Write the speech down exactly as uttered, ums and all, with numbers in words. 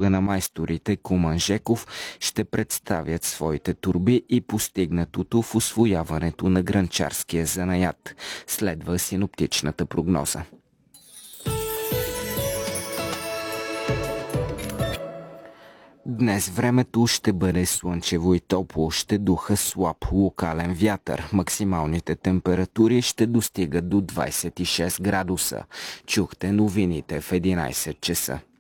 кръга на майсторите Куман Жеков ще представят своите турби и постигнатото в усвояването на грънчарския занаят. Следва синоптичната прогноза. Днес времето ще бъде слънчево и топло, ще духа слаб локален вятър. Максималните температури ще достигат до двадесет и шест градуса. Чухте новините в единадесет часа.